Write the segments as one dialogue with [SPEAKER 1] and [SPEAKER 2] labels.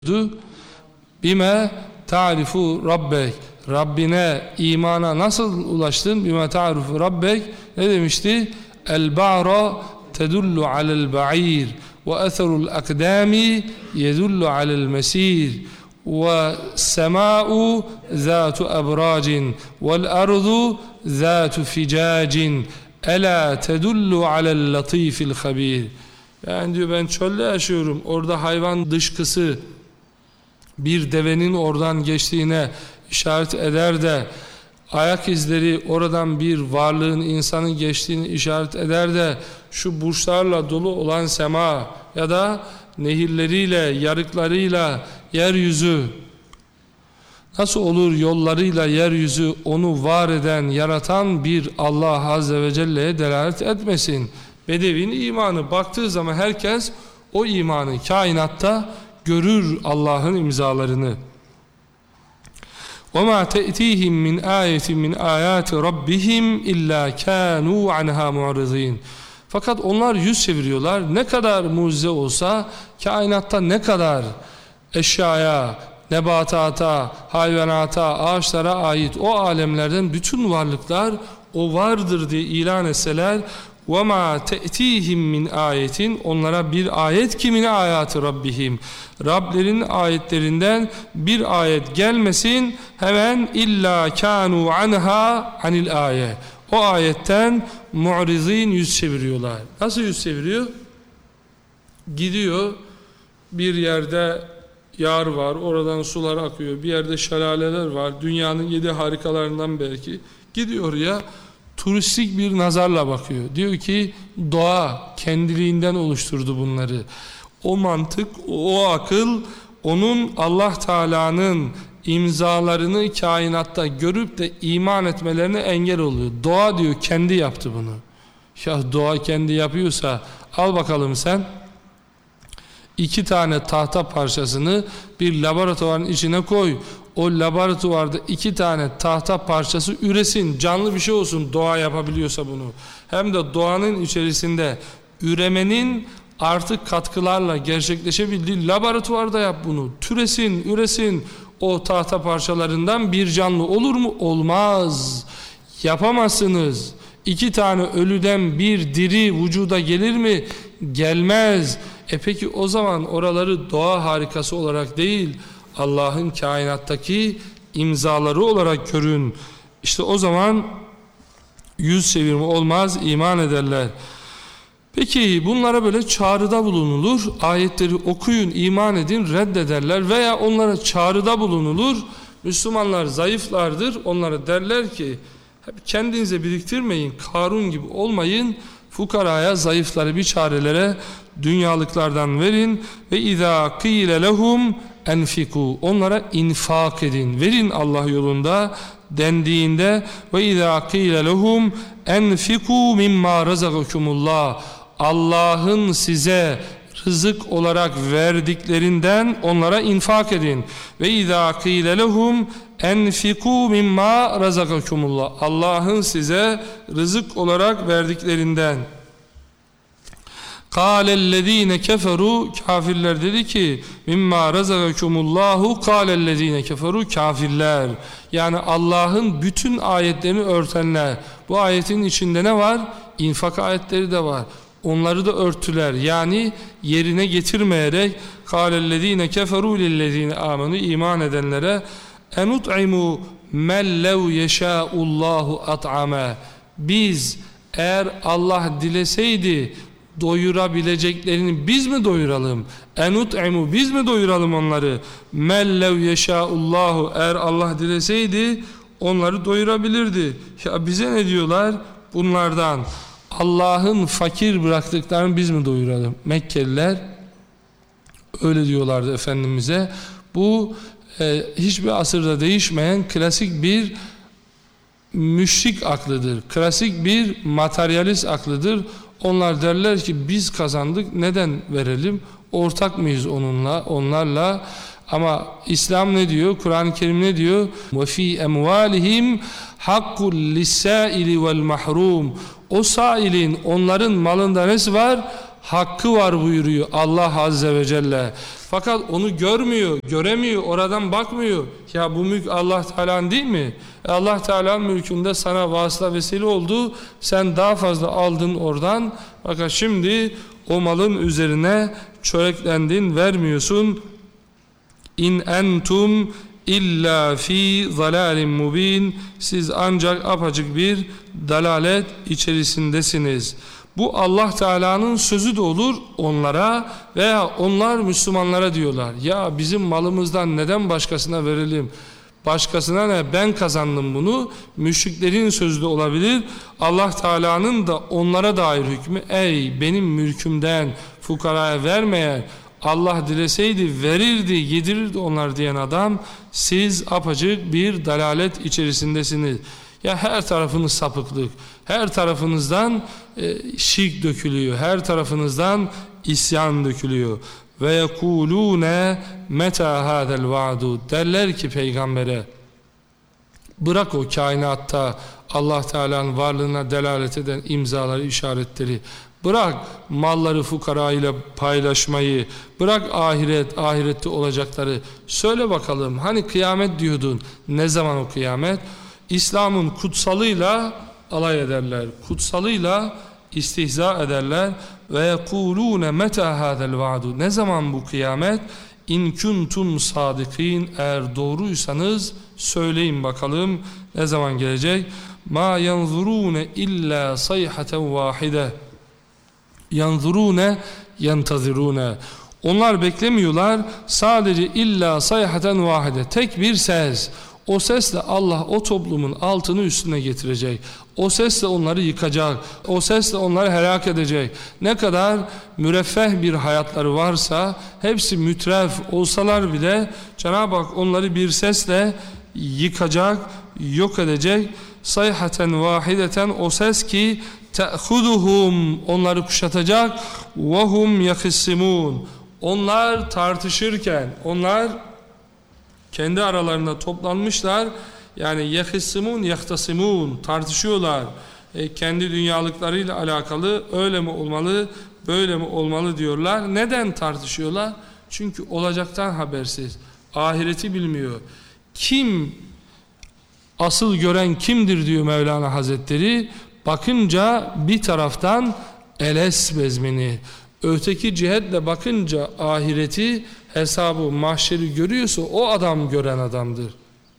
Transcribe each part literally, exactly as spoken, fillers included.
[SPEAKER 1] Bime ta'rifu rabbek, Rabbine, imana nasıl ulaştın? Bime ta'rifu rabbek, ne demişti? El ba'ra tedullu alel ba'ir ve etherul akdami yedullu alel mesir ve sema'u zatu ebracin vel ardu zatu ficacin ela tedullu alel latifil habir. Yani diyor, ben çölde yaşıyorum, orada hayvan dışkısı bir devenin oradan geçtiğine işaret eder de, ayak izleri oradan bir varlığın, insanın geçtiğini işaret eder de, şu burçlarla dolu olan sema ya da nehirleriyle, yarıklarıyla yeryüzü nasıl olur, yollarıyla yeryüzü onu var eden, yaratan bir Allah Azze ve Celle'ye delalet etmesin? Bedevinin imanı, baktığı zaman herkes o imanı kainatta görür, Allah'ın imzalarını. وَمَا تَأْتِيهِمْ مِنْ آيَةٍ مِنْ آيَاتِ رَبِّهِمْ إِلَّا كَانُوا عَنْهَا مُعْرِضِينَ. Fakat onlar yüz çeviriyorlar. Ne kadar mucize olsa, kainatta ne kadar eşyaya, nebatata, hayvanata, ağaçlara ait o alemlerden bütün varlıklar o vardır diye ilan etseler, وَمَا تَأْتِيهِمْ مِنْ آيَةٍ, onlara bir ayet ki min ayati Rabbihim, Rablerinin ayetlerinden bir ayet gelmesin, hemen illa kânû anha anil ayet, o ayetten mu'rizîn, yüz çeviriyorlar. Nasıl yüz çeviriyor? Gidiyor, bir yerde yar var, oradan sular akıyor, bir yerde şelaleler var, dünyanın yedi harikalarından belki, gidiyor ya, turistik bir nazarla bakıyor. Diyor ki doğa kendiliğinden oluşturdu bunları. O mantık, o akıl, onun Allah Teala'nın imzalarını kainatta görüp de iman etmelerine engel oluyor. Doğa diyor kendi yaptı bunu. Ya doğa kendi yapıyorsa al bakalım sen iki tane tahta parçasını bir laboratuvarın içine koy. O laboratuvarda iki tane tahta parçası üresin, canlı bir şey olsun, doğa yapabiliyorsa bunu. Hem de doğanın içerisinde üremenin artık katkılarla gerçekleşebildiği laboratuvarda yap bunu. Türesin, üresin, o tahta parçalarından bir canlı olur mu? Olmaz. Yapamazsınız. İki tane ölüden bir diri vücuda gelir mi? Gelmez. E peki o zaman oraları doğa harikası olarak değil, Allah'ın kainattaki imzaları olarak görün. İşte o zaman yüz çevirme olmaz, iman ederler. Peki bunlara böyle çağrıda bulunulur, ayetleri okuyun, iman edin, reddederler veya onlara çağrıda bulunulur. Müslümanlar zayıflardır, onlara derler ki hep kendinize biriktirmeyin, Karun gibi olmayın, fukaraya, zayıfları bir çarelere dünyalıklardan verin ve izâ qîle lehum enfiku, onlara infak edin, verin Allah yolunda dendiğinde ve izâ qîle lehum enfiku mimma razakakumullah, Allah'ın size rızık olarak verdiklerinden onlara infak edin. Ve izâ qîle lehum enfiku mimma razakakumullah, Allah'ın size rızık olarak verdiklerinden. Kâlellezîne keferû, kafirler dedi ki mimma razakakumullahu, kâlellezîne keferû, kafirler, yani Allah'ın bütün ayetlerini örtenler. Bu ayetin içinde ne var? İnfak ayetleri de var. Onları da örtüler, yani yerine getirmeyerek. kâlellezîne keferû lillezîne âmenû, iman edenlere enut'imû men lev yeşâullâhu at'amâ, biz eğer Allah dileseydi doyurabileceklerini biz mi doyuralım? Enut'imu, biz mi doyuralım onları? Mellev yeşâullahu, eğer Allah dileseydi onları doyurabilirdi. Ya bize ne diyorlar bunlardan? Allah'ın fakir bıraktıklarını biz mi doyuralım? Mekkeliler öyle diyorlardı Efendimiz'e. Bu e, hiçbir asırda değişmeyen klasik bir müşrik aklıdır. Klasik bir materyalist aklıdır. Onlar derler ki biz kazandık, neden verelim? Ortak mıyız onunla, onlarla? Ama İslam ne diyor? Kur'an-ı Kerim ne diyor? وَفِي اَمْوَالِهِمْ حَقُّ لِلسَّائِلِ وَالْمَحْرُومِ, o sailin, onların malında nesi var? hakkı var buyuruyor Allah Azze ve Celle. Fakat onu görmüyor, göremiyor, oradan bakmıyor. Ya bu mülk Allah Teala'nın değil mi? E Allah Teala'nın mülkünde sana vasıta vesile oldu. Sen daha fazla aldın oradan. Fakat şimdi o malın üzerine çöreklendin, vermiyorsun. İn entum illa fi zalalin mubin. Siz ancak apaçık bir dalalet içerisindesiniz. Bu Allah Teala'nın sözü de olur onlara veya onlar Müslümanlara diyorlar. Ya bizim malımızdan neden başkasına verelim? Başkasına ne? Ben kazandım bunu. Müşriklerin sözü de olabilir. Allah Teala'nın da onlara dair hükmü, ey benim mülkümden fukaraya vermeyen, Allah dileseydi verirdi, yedirirdi onlar diyen adam, siz apacık bir dalalet içerisindesiniz. Ya her tarafınız sapıklık, her tarafınızdan e, şirk dökülüyor, her tarafınızdan isyan dökülüyor. Ve yekulune meta hadel vaadu, derler ki peygambere, bırak o kainatta Allah Teala'nın varlığına delalet eden imzaları, işaretleri, bırak malları fukara ile paylaşmayı, bırak ahiret, ahirette olacakları. Söyle bakalım, hani kıyamet diyordun, ne zaman o kıyamet? İslam'ın kutsalıyla alay ederler, kutsalıyla istihza ederler. Ve yekulune meta hadel vaadu, ne zaman bu kıyamet? İn kuntum sadikin, eğer doğruysanız söyleyin bakalım ne zaman gelecek? Ma yanzurune illa sayhaten vahide, yanzurune yentazirune, onlar beklemiyorlar sadece illa sayhaten vahide, tek bir ses. O sesle Allah o toplumun altını üstüne getirecek. O sesle onları yıkacak. O sesle onları helak edecek. Ne kadar müreffeh bir hayatları varsa, hepsi mütref olsalar bile Cenab-ı Hak onları bir sesle yıkacak, yok edecek. Sayhaten vahideten, o ses ki te'huduhum, onları kuşatacak. Ve hum yahissimun, onlar tartışırken, onlar kendi aralarında toplanmışlar. Yani yehisimun yahtasimun, tartışıyorlar. E, kendi dünyalıklarıyla alakalı, öyle mi olmalı, böyle mi olmalı diyorlar. Neden tartışıyorlar? Çünkü olacaktan habersiz. Ahireti bilmiyor. Kim asıl gören kimdir diyor Mevlana Hazretleri. Bakınca bir taraftan eles bezmini, öteki cihetle bakınca ahireti, hesabı, mahşeri görüyorsa o adam gören adamdır.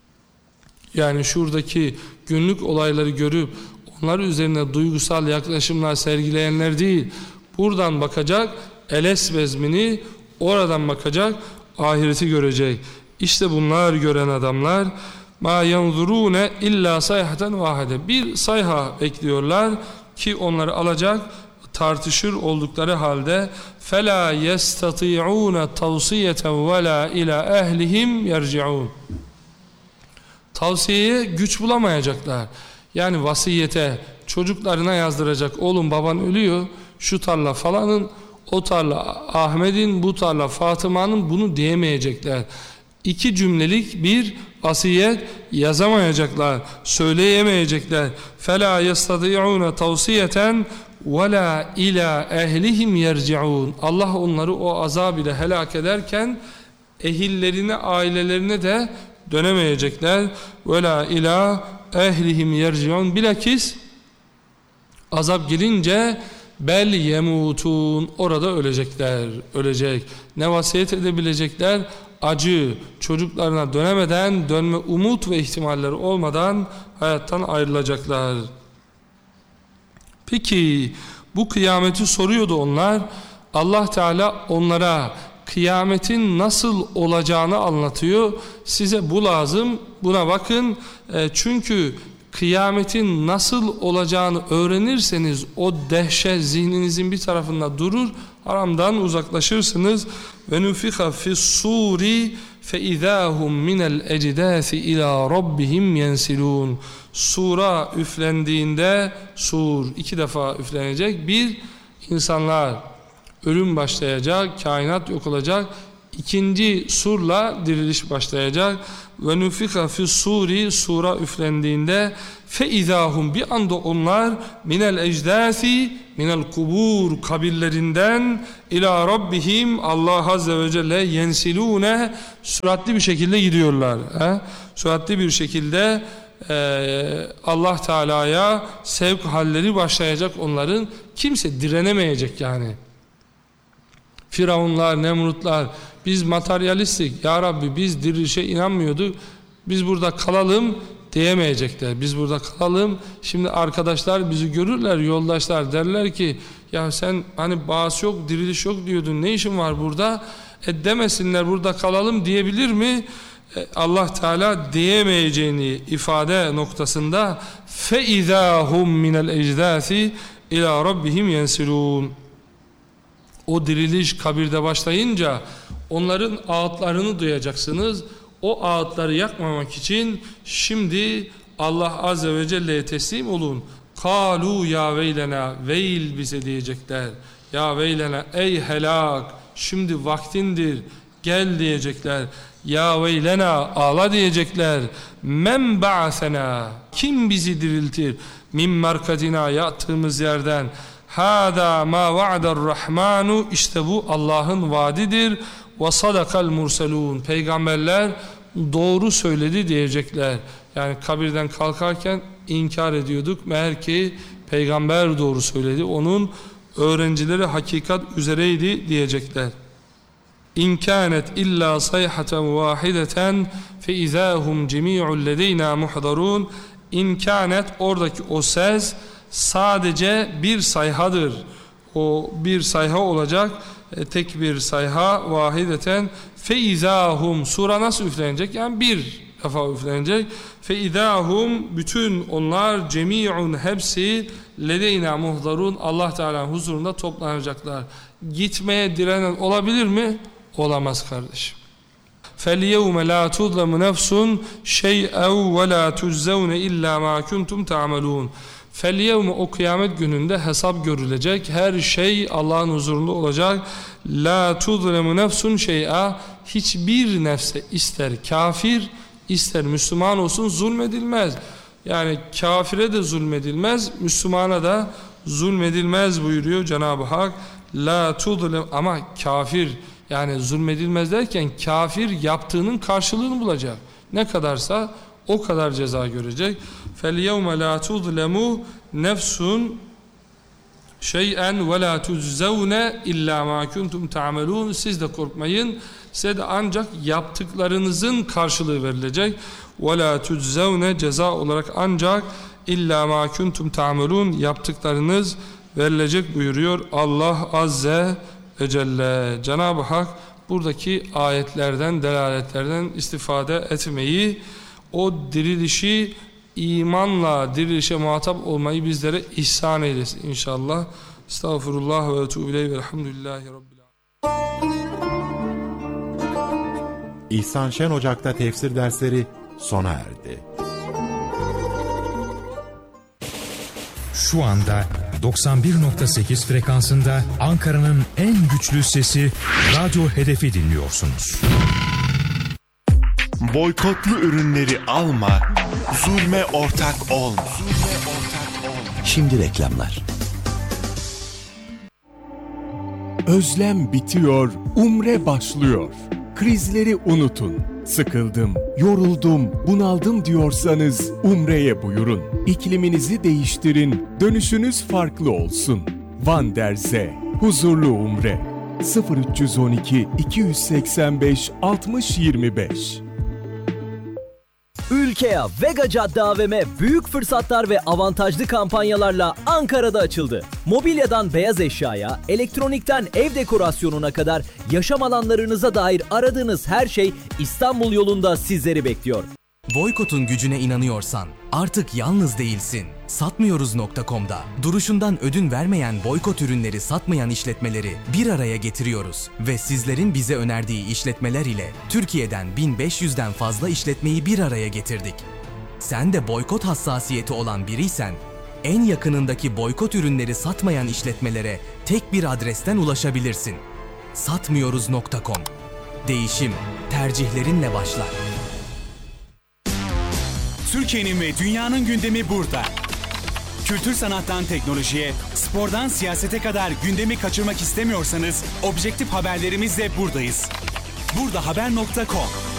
[SPEAKER 1] Yani şuradaki günlük olayları görüp onlar üzerine duygusal yaklaşımlar sergileyenler değil. Buradan bakacak eles vezmini, oradan bakacak ahireti görecek. İşte bunlar gören adamlar. Ma yanzurune illa sayhaten vahide, bir sayha bekliyorlar ki onları alacak, tartışır oldukları halde فَلَا يَسْتَطِيعُونَ تَوْصِيَةً وَلَا اِلَى اَهْلِهِمْ يَرْجِعُونَ, tavsiyeye güç bulamayacaklar. Yani vasiyete çocuklarına yazdıracak, oğlum baban ölüyor, şu tarla falanın, o tarla Ahmet'in, bu tarla Fatıma'nın, bunu diyemeyecekler. İki cümlelik bir vasiyet yazamayacaklar, söyleyemeyecekler. فَلَا يَسْتَطِيعُونَ تَوْصِيَةً وَلَا اِلَى اَهْلِهِمْ يَرْجِعُونَ, Allah onları o azab ile helak ederken ehillerine, ailelerine de dönemeyecekler. وَلَا اِلَى اَهْلِهِمْ يَرْجِعُونَ, bilakis azap gelince bel yemutun, orada ölecekler, ölecek. Ne vasiyet edebilecekler? Acı, çocuklarına dönemeden, dönme umut ve ihtimalleri olmadan hayattan ayrılacaklar. Peki bu kıyameti soruyordu onlar. Allah Teala onlara kıyametin nasıl olacağını anlatıyor. Size bu lazım, buna bakın. E, çünkü kıyametin nasıl olacağını öğrenirseniz o dehşet zihninizin bir tarafında durur, haramdan uzaklaşırsınız. Ve nufiha fi's-suri fe izahum minel ecdasi ila rabbihim yensilun. Sura üflendiğinde, sur iki defa üflenecek. Bir, insanlar, ölüm başlayacak, kainat yok olacak. İkinci surla diriliş başlayacak. Ve nufika fi suri, sura üflendiğinde fe izahum, bir anda onlar minel ecdasi, minel kubur, kabirlerinden ila rabbihim, Allah azze ve celle yensilune, süratli bir şekilde gidiyorlar. He? Süratli bir şekilde e, Allah Teala'ya sevk halleri başlayacak onların. Kimse direnemeyecek yani. Firavunlar, Nemrutlar, biz materyalistik, ya Rabbi biz dirilişe inanmıyorduk, biz burada kalalım diyemeyecekler. Biz burada kalalım. Şimdi arkadaşlar bizi görürler, yoldaşlar derler ki ya sen hani bağış yok, diriliş yok diyordun, ne işin var burada? E demesinler, burada kalalım diyebilir mi? E, Allah Teala diyemeyeceğini ifade noktasında fe izahum minel ecdasi ila rabbihim yensilun. O diriliş kabirde başlayınca onların ağıtlarını duyacaksınız. O ağıtları yakmamak için şimdi Allah azze ve celle'ye teslim olun. Kalu ya veylena, veil bize diyecekler. Ya veylena, ey helak, şimdi vaktindir, gel diyecekler. Ya veylena, ağla diyecekler. Men ba'sena, kim bizi diriltir? Min merkadina, yattığımız yerden. Hâdâ mâ va'dar rahmanu, işte bu Allah'ın vaadidir. Ve sadakal murselûn, peygamberler doğru söyledi diyecekler. Yani kabirden kalkarken inkar ediyorduk, meğer ki peygamber doğru söyledi, onun öğrencileri hakikat üzereydi diyecekler. İn kânet illa sayhaten vâhideten fe izâhum cemî'un ledeyna muhdarûn. İn kânet, oradaki o ses sadece bir sayhadır. O bir sayha olacak, e, tek bir sayha, vahideten feizahum, sura nasıl üflenecek? Yani bir defa üflenecek. Feizahum, bütün onlar, cemi'un, hepsi ledeyna muhdarun, Allah Teala'nın huzurunda toplanacaklar. Gitmeye direnen olabilir mi? Olamaz kardeşim. فَالْيَوْمَ لَا تُظْلَمُ نَفْسٌ شَيْئًا وَلَا تُجْزَوْنَ إِلَّا مَا كُنْتُمْ تَعْمَلُونَ. فَالْيَوْمَ, o kıyamet gününde hesap görülecek. Her şey Allah'ın huzurunda olacak. لَا تُظْلَمُ نَفْسٌ شَيْئًا, hiçbir nefse, ister kafir ister Müslüman olsun, zulmedilmez. Yani kafire de zulmedilmez, Müslümana da zulmedilmez buyuruyor Cenab-ı Hak. لَا تُظْلَمُ, ama kafir, yani zulmedilmez derken kafir yaptığının karşılığını bulacak. Ne kadarsa o kadar ceza görecek. فَالْيَوْمَ لَا تُظْلَمُ نَفْسٌ شَيْئًا وَلَا تُجْزَوْنَ اِلَّا مَا كُنْتُمْ تَعْمَلُونَ. Siz de korkmayın, size de ancak yaptıklarınızın karşılığı verilecek. وَلَا تُجْزَوْنَ, ceza olarak ancak اِلَّا مَا كُنْتُمْ تَعْمَلُونَ, yaptıklarınız verilecek buyuruyor Allah Azze ve Celle. Cenab-ı Hak buradaki ayetlerden, delaletlerden istifade etmeyi, o dirilişi, imanla dirilişe muhatap olmayı bizlere ihsan eylesin inşallah. Estağfurullah ve etûbü ileyh ve elhamdülillahi rabbil âlemin.
[SPEAKER 2] İhsan Şen Ocak'ta tefsir dersleri sona erdi.
[SPEAKER 3] Şu anda doksan bir nokta sekiz frekansında Ankara'nın en güçlü sesi Radyo Hedef'i dinliyorsunuz.
[SPEAKER 4] Boykotlu ürünleri alma, zulme ortak olma.
[SPEAKER 5] Şimdi reklamlar. Özlem bitiyor, umre başlıyor. Krizleri unutun. Sıkıldım, yoruldum, bunaldım diyorsanız umreye buyurun. İkliminizi değiştirin, dönüşünüz farklı olsun. Van der Zee, huzurlu umre. sıfır üç on iki iki yüz seksen beş altmış yirmi beş.
[SPEAKER 6] Ülkea Vega Cadde A V M büyük fırsatlar ve avantajlı kampanyalarla Ankara'da açıldı. Mobilyadan beyaz eşyaya, elektronikten ev dekorasyonuna kadar yaşam alanlarınıza dair aradığınız her şey İstanbul yolunda sizleri bekliyor.
[SPEAKER 7] Boykot'un gücüne inanıyorsan artık yalnız değilsin. Satmıyoruz nokta com'da duruşundan ödün vermeyen boykot ürünleri satmayan işletmeleri bir araya getiriyoruz ve sizlerin bize önerdiği işletmeler ile Türkiye'den bin beş yüzden fazla işletmeyi bir araya getirdik. Sen de boykot hassasiyeti olan biriysen en yakınındaki boykot ürünleri satmayan işletmelere tek bir adresten ulaşabilirsin. satmıyoruz nokta com. Değişim tercihlerinle başlar.
[SPEAKER 8] Türkiye'nin ve dünyanın gündemi burada. Kültür sanattan teknolojiye, spordan siyasete kadar gündemi kaçırmak istemiyorsanız objektif haberlerimizle buradayız. burdahaber nokta com